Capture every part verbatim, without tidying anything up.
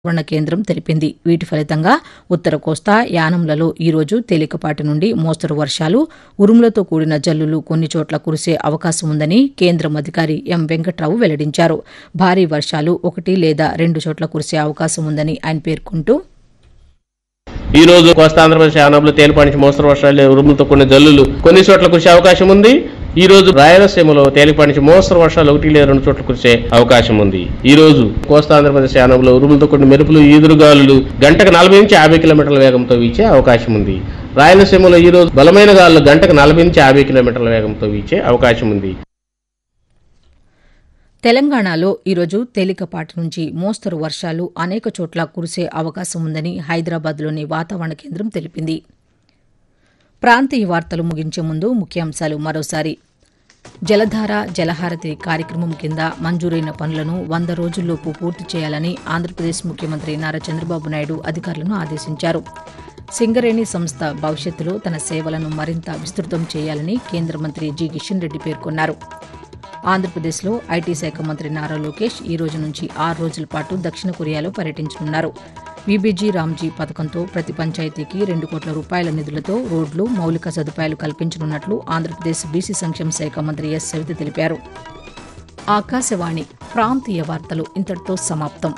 వాతావరణ కేంద్రం తెలిపింది. వీటి ఫలితంగా ఉత్తర కోస్తా, యానంలలో ఈరోజు తేలికపాటి నుండి మోస్తరు వర్షాలు, ఉరుములతో కూడిన జల్లులు కొన్ని చోట్ల కురిసే అవకాశం ఉందని కేంద్రం అధికారి ఎం వెంకట్రావు వెల్లడించారు. భారీ వర్షాలు ఒకటి లేదా రెండు చోట్ల కురిసే అవకాశం ఉందని ఆయన పేర్కొంటూ, ఈ రోజు కోస్తాంధ్రప్రదేశ్ యానంలో తేలిపాటి నుంచి మోస్తరు వర్షాలు, ఉరుములతో కూడిన జల్లులు కొన్ని చోట్ల కురిసే అవకాశం ఉంది. ఈ రోజు రాయలసీమలో తేలిపాటి నుంచి మోస్తరు వర్షాలు ఒకటి లేదా రెండు చోట్ల కురిసే అవకాశం ఉంది. ఈ రోజు కోస్తాంధ్రప్రదేశ్ యానంలో ఉరుములతో కూడిన మెరుపులు, ఈదురుగాలులు గంటకు నలభై నుంచి యాభై కిలోమీటర్ల వేగంతో వీచే అవకాశం ఉంది. రాయలసీమలో ఈ రోజు బలమైన గాలులు గంటకు నలభై నుంచి యాభై కిలోమీటర్ల వేగంతో వీచే అవకాశం ఉంది. తెలంగాణలో ఈరోజు తేలికపాటి నుంచి మోస్తరు వర్షాలు అనేక చోట్ల కురిసే అవకాశం ఉందని హైదరాబాద్లోని వాతావరణ కేంద్రం తెలిపింది. ప్రాంతీయ వార్తలు ముగించే ముందు ముఖ్యాంశాలు మరోసారి. జలధార జలహారతి కార్యక్రమం కింద మంజూరైన పనులను వంద రోజుల్లోపు పూర్తి చేయాలని ఆంధ్రప్రదేశ్ ముఖ్యమంత్రి నారా చంద్రబాబు నాయుడు అధికారులను ఆదేశించారు. సింగరేణి సంస్థ భవిష్యత్తులో తన సేవలను మరింత విస్తృతం చేయాలని కేంద్ర మంత్రి జి కిషన్ రెడ్డి పేర్కొన్నారు. ఆంధ్రప్రదేశ్లో ఐటీ శాఖ మంత్రి నారా లోకేష్ ఈ రోజు నుంచి ఆరు రోజుల పాటు దక్షిణ కొరియాలో పర్యటించనున్నారు. వీబీజీ రామ్జీ పథకంతో ప్రతి పంచాయతీకి రెండు కోట్ల రూపాయల నిధులతో రోడ్లు, మౌలిక సదుపాయాలు కల్పించనున్నట్లు ఆంధ్రప్రదేశ్ బీసీ సంక్షేమ శాఖ మంత్రి ఎస్ సవిత తెలిపారు. ఆకాశవాణి ప్రాంతీయ వార్తలు ఇంతటితో సమాప్తం.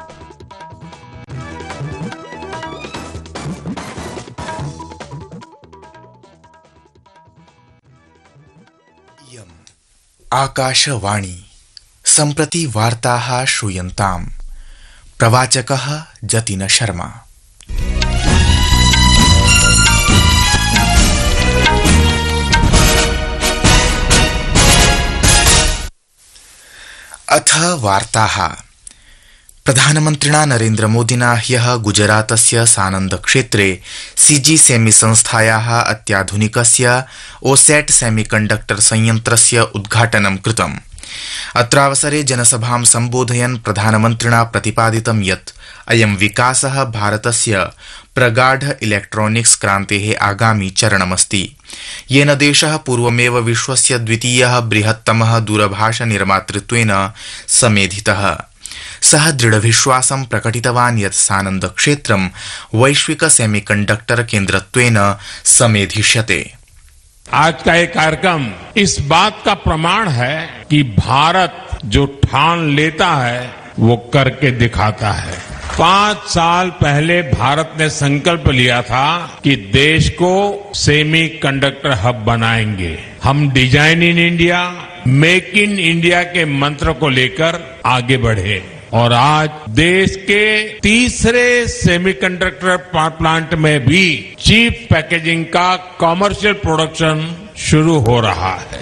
आकाशवाणी सम्प्रति वार्ताः श्रूयन्ताम्. प्रवाचकः जतिन शर्मा. अथ वार्ताः. प्रधानमन्त्रिणा नरेन्द्रमोदिना ह्यः गुजरातस्य सानन्दक्षेत्रे सीजी सेमी संस्थायाः अत्याधुनिकस्य ओसेट सेमीकण्डक्टर संयन्त्रस्य उद्घाटनं कृतम्. अत्रावसरे जनसभां सम्बोधयन् प्रधानमन्त्रिणा प्रतिपादितं यत् अयं विकासः भारतस्य प्रगाढ इलेक्ट्रॉनिक्स क्रान्तेः आगामि चरणमस्ति, येन देशः पूर्वमेव विश्वस्य द्वितीयः बृहत्तमः दूरभाषनिर्मातृत्वेन समेधितः. सः दृढविश्वासं प्रकटितवान् यत् सानन्दक्षेत्रं वैश्विक सेमीकण्डक्टर केन्द्रत्वेन समेधिष्यते. आज का ये कार्यक्रम इस बात का प्रमाण है कि भारत जो ठान लेता है वो करके दिखाता है. पांच साल पहले भारत ने संकल्प लिया था कि देश को सेमी कंडक्टर हब बनाएंगे. हम design in India, make in India के मंत्र को लेकर आगे बढ़े और आज देश के तीसरे सेमीकंडक्टर प्लांट में भी चीप पैकेजिंग का कमर्शियल प्रोडक्शन शुरू हो रहा है.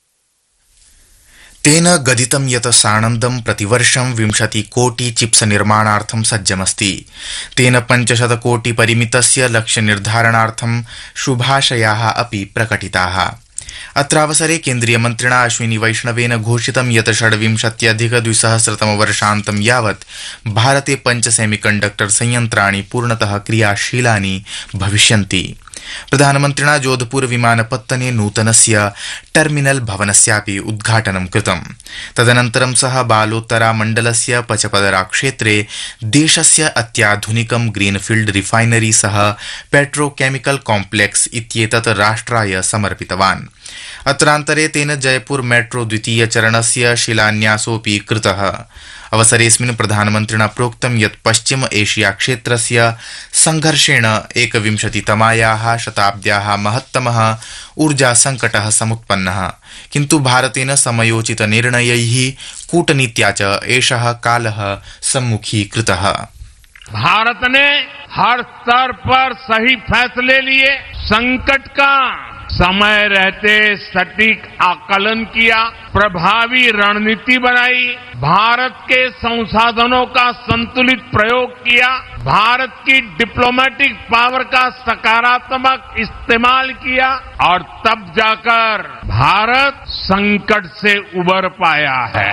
तेन गदितं यत् सानन्दं प्रतिवर्षं विंशति कोटि चिप्स निर्माणार्थं सज्जमस्ति. तेन पंचशत कोटि परिमितस्य लक्ष्य निर्धारणार्थं शुभाशयाः अपि प्रकटिताः. अत्रावसरे केन्द्रीय मन्त्रिणा अश्विनी वैष्णवेन घोषितं यत् षड्विंशत्यधिक द्विसहस्रतमवर्षान्तं यावत् भारते पञ्च सेमीकण्डक्टर संयन्त्राणि पूर्णतः क्रियाशीलानि भविष्यन्ति. प्रधानमन्त्रिणा जोधपुर विमानपत्तने नूतनस्य टर्मिनल भवनस्यापि उद्घाटनं कृतम्. तदनन्तरं सः बालोत्तरा मण्डलस्य पचपदरा क्षेत्रे देशस्य अत्याधुनिकं ग्रीनफील्ड रिफाइनरी सह पेट्रोकेमिकल कॉम्प्लेक्स इत्येतत् राष्ट्राय समर्पितवान्. अत्रान्तरे तेन जयपुर मेट्रो द्वितीय चरणस्य शिलान्यासोऽपि कृतः. अवसरेऽस्मिन् प्रधानमन्त्रिणा प्रोक्तं यत् पश्चिम एशिया क्षेत्रस्य संघर्षेण एकविंशतितमायाः शताब्द्याः महत्तमः ऊर्जा संकटः समुत्पन्नः, किन्तु भारतेन समयोचित निर्णयैः कूटनीत्या च एषः कालः सम्मुखीकृतः. भारत ने हर स्तर पर सही फैसले लिए, संकट का समय रहते सटीक आकलन किया, प्रभावी रणनीति बनाई, भारत के संसाधनों का संतुलित प्रयोग किया, भारत की डिप्लोमेटिक पावर का सकारात्मक इस्तेमाल किया और तब जाकर भारत संकट से उबर पाया है.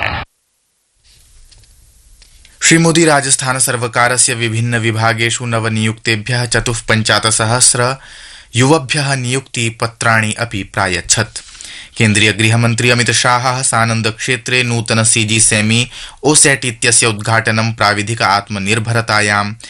श्री मोदी राजस्थान सर्वकारस्य विभिन्न विभागेषु नवनियुक्तेभ्यः चतुःपञ्चाशत्सहस्र युवभ्यः नियुक्ति पत्राणि अपि प्रायच्छत्. केन्द्रीय गृहमन्त्री अमित शाहः सानन्द क्षेत्रे नूतन सीजी सेमी ओसेट इत्यस्य उद्घाटनं प्राविधिक आत्मनिर्भरतायां